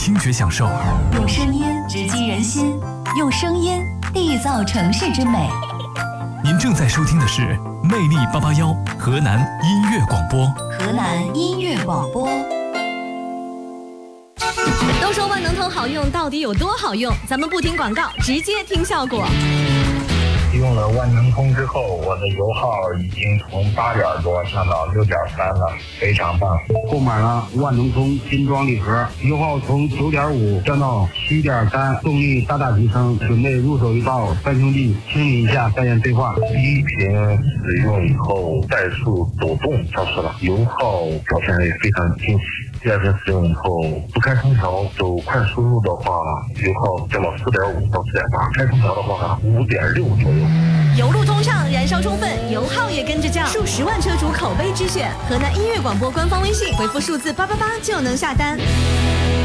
听觉享受。 用声音直击人心，用声音缔造城市之美。 您正在收听的是魅力881河南音乐广播。 河南音乐广播。 都说万能通好用，到底有多好用？咱们不听广告，直接听效果。 用了万能通之后，我的油耗已经从8点多降到6.3了，非常棒。 购买了万能通精装礼盒，油耗从9.5降到7.3，动力大大提升。准备入手一包三兄弟清理一下，再言对话。 第一瓶使用以后，怠速抖动消失了，油耗表现也非常惊喜。第二瓶使用以后，不开空调走快输入的话，油耗降到4.5到4.8，开空调的话5.6左右。 油路通畅，燃烧充分，油耗也跟着降，数10万车主口碑之选。河南音乐广播官方微信回复数字888就能下单。